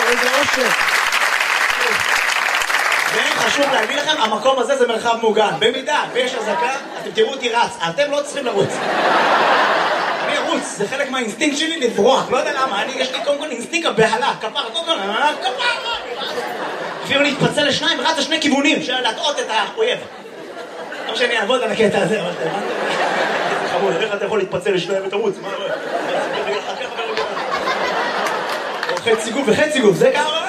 איזה אושר. וחשוב להגיד לכם, המקום הזה זה מרחב מוגן. במידה ויש הזקה, אתם תראו אותי רץ. אתם לא צריכים לרוץ. אני ארוץ, זה חלק מהאינסטינקט שלי לברוח. לא יודע למה, יש לי קודם כל אינסטינקט הבהלה. כפרה, אפילו להתפצל לשניים, רץ לשני כיוונים, של להטעות את האויב. לא שאני אעבוד על הקטע הזה, אבל אתה הבנת? חמוד, איך אתה יכול להתפצל לשניים ותרוץ? מה? חצי גוף וחצי גוף, זה ככה?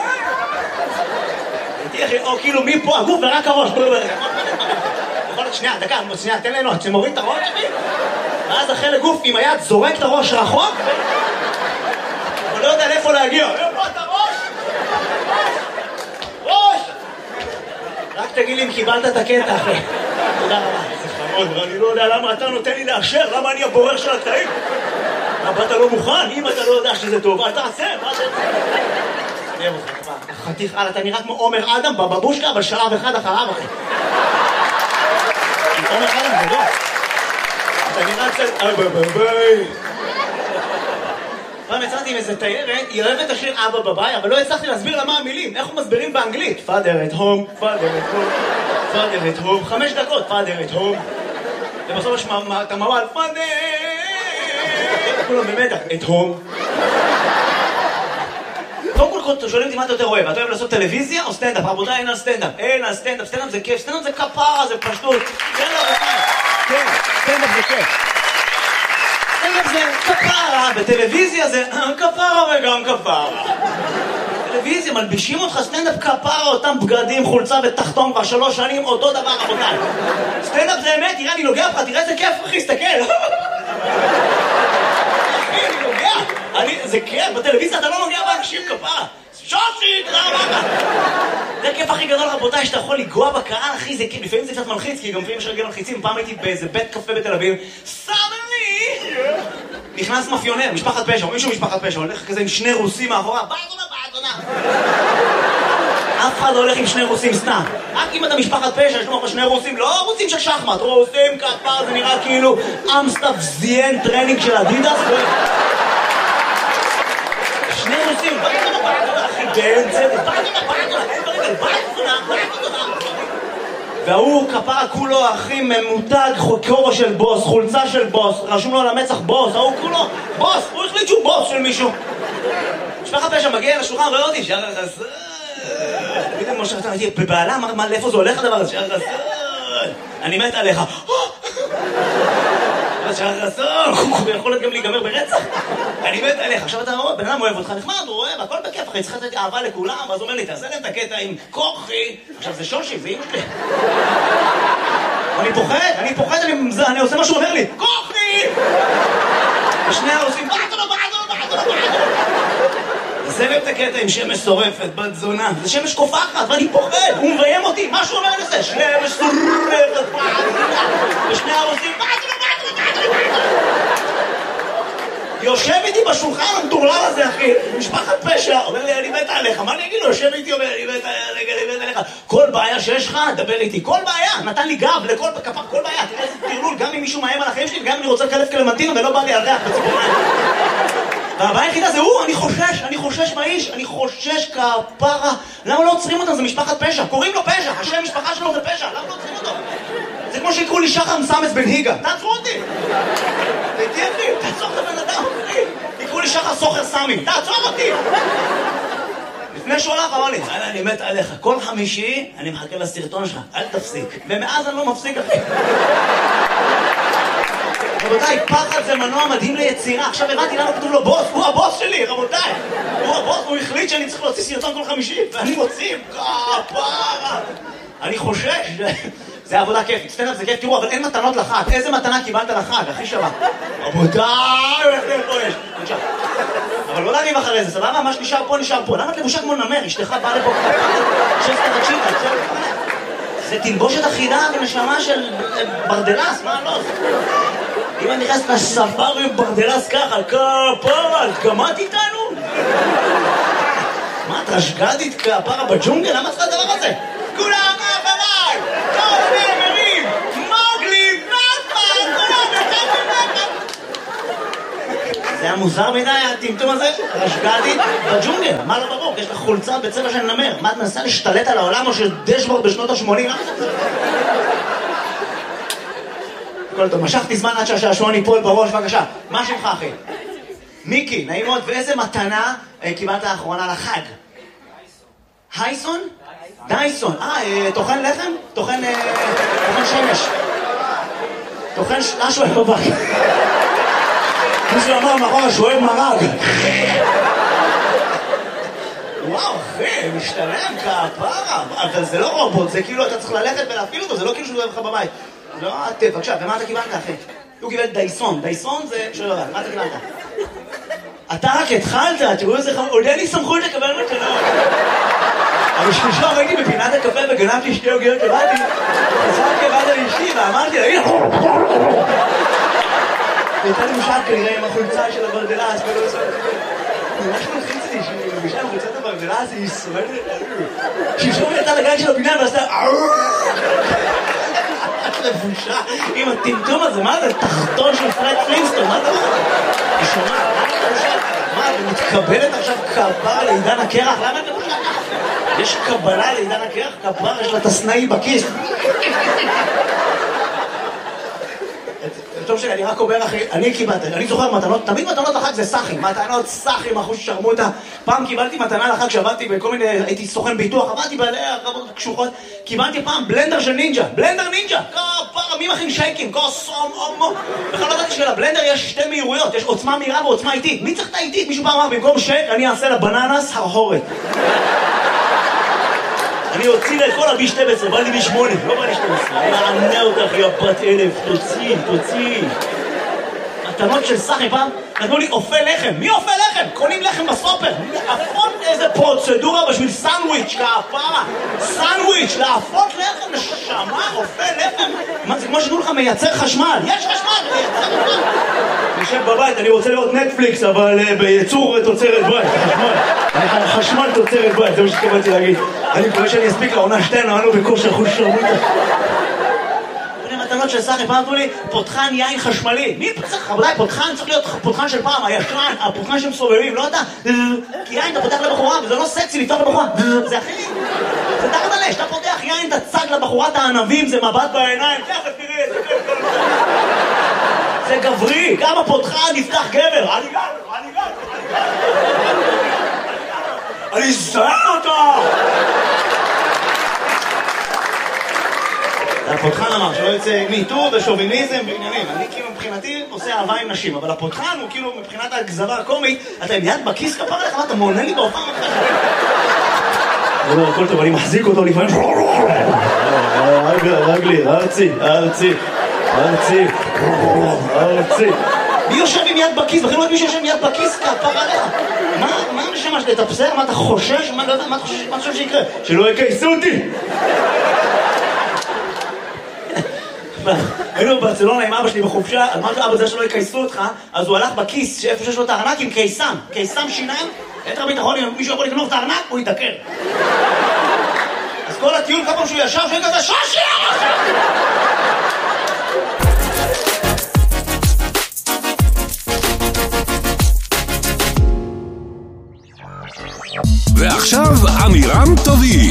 או כאילו מפה הגוף ורק הראש. יכול להיות שנייה, דקה, שנייה, תן לנו, שמוריד את הראש, ואז החלק גוף עם היד זורק את הראש רחוק, אבל לא יודע לאיפה להגיע. איפה את הראש? ראש! רק תגיד לי אם קיבלת את הקטע אחרי. תודה רבה. זה חמוד, אני לא יודע למה אתה נותן לי לאשר, למה אני הבורר של הקטעים? למה אתה לא מוכן? אם אתה לא יודע שזה טוב, אל תעשה, מה זה? אני אוהב אותך, חתיך על, אתה נראה כמו עומר אדם בבבושקה, אבל שלב אחד אחריו אחי. עומר אדם זה לא. אתה נראה קצת... ביי. פעם יצאתי עם איזה תיירת, היא אוהבת את השיר אבא בביי, אבל לא הצלחתי להסביר לה מה המילים, איך הוא מסבירים באנגלית. Father at home, Father at home, Father at home, 5 דקות, Father at home. ובסוף יש את המעל, Father! כולם במתח, at home. קודם כל שואלים אותי מה אתה יותר אוהב, אתה אוהב לעשות טלוויזיה או סטנדאפ? רבותיי, אין על סטנדאפ, אין על סטנדאפ, סטנדאפ זה כיף, סטנדאפ זה כפרה, זה פשטות. כן, רבותיי, כן, סטנדאפ זה כיף. סטנדאפ זה כפרה, בטלוויזיה זה כפרה וגם כפרה. טלוויזיה, מלבישים אותך סטנדאפ כפרה, אותם בגדים, חולצה ותחתון כבר 3 שנים, אותו דבר, רבותיי. סטנדאפ זה אמת, תראה, אני נוגע לך, תראה איזה כיף, אחי, סתכל. זה כיף, בטלוויזיה אתה לא נוגע באנשים כפרה. שושי, תודה רבה. זה הכיף הכי גדול רבותיי, שאתה יכול לגוע בקהל, אחי, זה כיף. לפעמים זה קצת מלחיץ, כי גם לפעמים יש רגל מלחיצים. פעם הייתי באיזה בית קפה בתל אביב, סדני! נכנס מאפיונר, משפחת פשע, או מישהו משפחת פשע, הולך כזה עם 2 רוסים מאחורה, בעזונה. אף אחד לא הולך עם 2 רוסים סתם. רק אם אתה משפחת פשע, יש לו 2 רוסים, לא רוסים של שחמט, רוסים כפר, זה נראה כאילו אמסטאפ זיין טרנינג של אדידס. 2 רוסים, בעזונה, אחי, באמצע, בעזונה. והוא כפרה כולו, אחי, ממותג, כובע של בוס, חולצה של בוס, רשום לו על המצח בוס, ההוא כולו, בוס, הוא החליט שהוא בוס של מישהו. משפחת פשע מגיע לשולחן, רואה אותי, שער החסר. תמיד כמו שאתה הייתי בבעלה, אמר, לאיפה זה הולך הדבר הזה? שער החסר. אני מת עליך. שער החסר, הוא יכול להיות גם להיגמר ברצח. אני מת עליך. עכשיו אתה אומר, בן אדם אוהב אותך, נחמד, הוא אוהב, הכל בכיף, אחי, צריך לתת אהבה לכולם, ואז הוא אומר לי, תעשה להם את הקטע עם כוחי. עכשיו זה שושי, זה אמא שלי. אני פוחד, אני עושה מה שהוא אומר לי, כוחי! ושני עושים, בעדו. זה את הקטע עם שמש שורפת, בת זונה. זה שמש קופחת, ואני פוחד, הוא מביים אותי, מה שהוא אומר לזה? שמש שורפת, ושני עושים, בעדו. יושב איתי בשולחן המטורלל הזה, אחי, משפחת פשע, אומר לי, אני מת עליך, מה אני אגיד לו? יושב איתי, אומר, אני מת עליך, כל בעיה שיש לך, דבר איתי, כל בעיה, נתן לי גב לכל כפר, כל בעיה, תראה איזה תרלול, גם אם מישהו מאיים על החיים שלי, וגם אם אני רוצה לקלף קלמנטינה ולא בא לי על ריח בציפורניים. והבעיה היחידה זה הוא, אני חושש מהאיש, אני חושש כפרה, למה לא עוצרים אותם? זה משפחת פשע, קוראים לו פשע, השם משפחה שלו זה פשע, למה לא עוצרים אותו? זה כמו שיקראו לי שחר מסמס בן היגה, תעצרו אותי! תעצור את הבן אדם, יקראו לי שחר סוחר סמי, תעצור אותי! לפני שהוא הלך אמר לי, אני מת עליך, כל חמישי אני מחכה לסרטון שלך, אל תפסיק, ומאז אני לא מפסיק אחי. רבותיי, פחד זה מנוע מדהים ליצירה, עכשיו הבנתי למה כתוב לו בוס, הוא הבוס שלי, רבותיי! הוא הבוס, הוא החליט שאני צריך להוציא סרטון כל חמישי, ואני מוציא, כפרה! אני חושש, זה עבודה כיפית, סטנדאפ זה כיף, תראו, אבל אין מתנות לחג, איזה מתנה קיבלת לחג, הכי שווה. רבותיי, הולך לאיפה יש, בבקשה. אבל לא להריב אחרי זה, סבבה? מה שנשאר פה, נשאר פה. למה את לבושה כמו נמר? אשתך באה לפה שסטה תקשיבה, זה תלבושת אחידה ונשמה של ברדלס, מה לא? אם אני נכנס לספארי עם ברדלס ככה, כפרה, גמרת איתנו? מה, את רשגדית כפרה בג'ונגל? למה צריך הדבר הזה? כולם אחריי! כל נאמרים! מוגלי! נאפה! כולם! זה היה מוזר מדי הטמטום הזה, רשגלתי בג'ונגל, מה לא ברור? יש לך חולצה בצבע של נמר, מה את מנסה להשתלט על העולם או של דשבורד בשנות ה-80? כל טוב, משכתי זמן עד שהשעשועון ייפול בראש, בבקשה. מה שמך אחי? מיקי, נעים מאוד, ואיזה מתנה קיבלת האחרונה לחג? הייסון? דייסון. טוחן לחם? טוחן שמש. טוחן שואב בבק. מישהו אמר מאחורה שואב מרג. וואו אחי, משתלם כפרה. אבל זה לא רובוט, זה כאילו אתה צריך ללכת ולהפעיל אותו, זה לא כאילו שהוא אוהב לך בבית. לא, בבקשה, ומה אתה קיבלת אחי? הוא קיבל דייסון. דייסון זה שלא יודע, מה אתה קיבלת? אתה רק התחלת, תראו איזה עוד אין לי סמכות לקבל מתנות. אבל שלשום הייתי בפינת הקפה וגנבתי שתי עוגיות לבדי, חזרתי לבד על אשתי ואמרתי לה, הנה! הייתה לי משל כנראה עם החולצה של הברדלס, ולא עושה... ממש מלחיץ לי שהיא מבישה עם חולצת הברדלס, היא שורדת עלו. שלשום יצאה לגן של הבניין ועשתה... לבושה עם הטמטום הזה, מה זה? תחתון של פרד פלינסטון, מה אתה אומר? היא שומעת, מה, אתה מתקבלת עכשיו כפרה לעידן הקרח? למה אתה בושה ככה? יש קבלה לעידן הקרח? כפרה, יש לה תסנאי בכיס. טוב שאני רק אומר אחי, אני קיבלתי, אני זוכר מתנות, תמיד מתנות לחג זה סחים, מתנות סחים, אחוז ששרמוטה. פעם קיבלתי מתנה לחג שעבדתי בכל מיני, הייתי סוכן ביטוח, עבדתי בעלי הרבות קשוחות, קיבלתי פעם בלנדר של נינג'ה, בלנדר נינג'ה, כפרה, מי מכין שייקים, כוסום, אומו. בכלל לא ידעתי שלבלנדר יש שתי מהירויות, יש עוצמה מהירה ועוצמה איטית. מי צריך את האיטית? מישהו פעם אמר, במקום שייק אני אעשה לבננס הרהורת. אני הוציא לה את כל ה-B12, בא לי B8, לא בא לי 12. אני מענה אותך, יא בת אלף, תוציא. מתנות של סחי פעם, נתנו לי אופה לחם. מי אופה לחם? קונים לחם בסופר. להפות איזה פרוצדורה בשביל סנדוויץ', כפרה. סנדוויץ', להפות לחם, נשמה, אופה לחם. מה, זה כמו שתנו לך מייצר חשמל. יש חשמל, מייצר חשמל. אני יושב בבית, אני רוצה לראות נטפליקס, אבל בייצור תוצרת בית, חשמל תוצרת בית, זה מה שתקבלתי להגיד. אני מקווה שאני אספיק לעונה שתינו, אנו בכושר חוש שרמוטה. מתנות של סחי, פעם אמרו לי, פותחן יין חשמלי. מי צריך? רבותיי, פותחן צריך להיות פותחן של פעם, הישן, הפותחן שמסובבים, לא אתה. כי יין אתה פותח לבחורה, וזה לא סקסי לפתוח לבחורה. זה הכי... זה תחת עלי, שאתה פותח יין, אתה צד לבחורת הענבים, זה מבט בעיניים. תכף תראי את זה. זה גברי, כמה פותחן נפתח גבר. אני זהר אותו! הפותחן אמר שלא יוצא מיטו ושוביניזם בעניינים. אני כאילו מבחינתי עושה אהבה עם נשים, אבל הפותחן הוא כאילו מבחינת הגזרה הקומית, אתה עם יד בכיס כפר לך, אתה מונה לי בהופעה מבחן. לא, הכל טוב, אני מחזיק אותו לפעמים. רגלי, ארצי. מי יושב עם יד בכיס? בכלל לא יודעת מי שיושב עם יד בכיס כפר עליך. מה משמש לתפסר? מה אתה חושש? מה אתה חושב שיקרה? שלא יקייסו אותי! היינו בברצלונה עם אבא שלי בחופשה, אמרתי אבא זה שלא יקייסו אותך, אז הוא הלך בכיס שאיפה שיש לו את הארנק עם קיסם שיניים, את הביטחון, אם מישהו יכול לגנוב את הארנק, הוא יתעקר. אז כל הטיול כמה שהוא ישב, שהוא כזה שושי! ועכשיו אמירם טובים.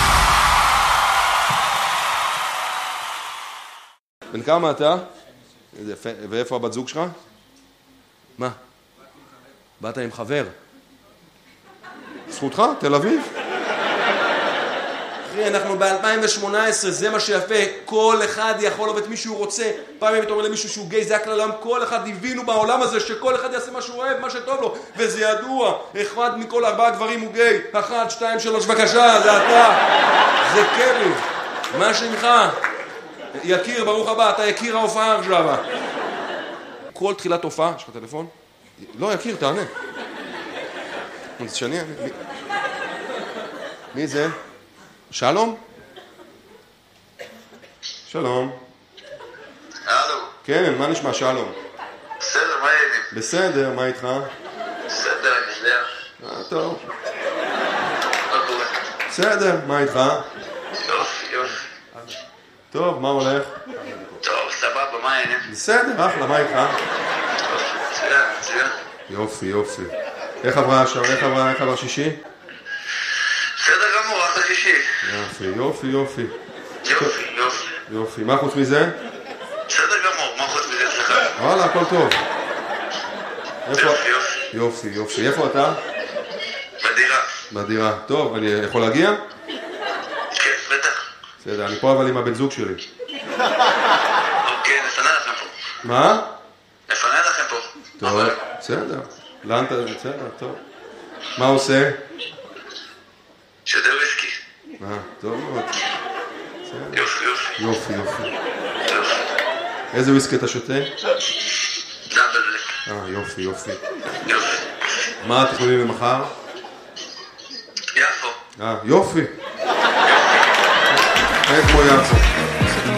בן כמה אתה? ואיפה הבת זוג שלך? מה? באת עם חבר? זכותך? תל אביב? אחי, אנחנו ב-2018, זה מה שיפה. כל אחד יכול לעבוד מי שהוא רוצה. פעם אם אתה אומר למישהו שהוא גיי, זה הכלל העולם. כל אחד הבינו בעולם הזה שכל אחד יעשה מה שהוא אוהב, מה שטוב לו. וזה ידוע. אחד מכל 4 גברים הוא גיי. 1, 2, 3, בבקשה, זה אתה. זה קרי. מה שמך? יקיר, ברוך הבא, אתה יקיר ההופעה עכשיו. כל תחילת הופעה, יש לך טלפון? לא, יקיר, תענה. אז שאני... מי זה? שלום? שלום. הלו. כן, מה נשמע, שלום? בסדר, מה העניינים? בסדר, מה איתך? בסדר, אני יודע. טוב. מה קורה? בסדר, מה איתך? יופי. טוב, מה הולך? טוב, סבבה, מה העניינים? בסדר, אחלה, מה איתך? מצוין. יופי, יופי. איך עבר שישי? בסדר גמור, אחלה שישי. יופי, יופי, יופי. יופי, יופי. יופי, מה חוץ מזה? בסדר גמור, מה חוץ מזה אצלך? וואלה, הכל טוב. יופי, יופי. יופי, יופי. איפה אתה? בדירה. בדירה. טוב, אני יכול להגיע? כן, בטח. בסדר, אני פה אבל עם הבן זוג שלי. אוקיי, נפנה לכם פה. מה? נפנה לכם פה. טוב, בסדר. לאן אתה? בסדר, טוב. מה עושה? שותה וויסקי. טוב מאוד. יופי, יופי. יופי, יופי. יופי. איזה וויסקי אתה שותה? דאבל בלק. יופי, יופי. יופי. מה התכנונים למחר? יפו. יופי. איך כמו יפו.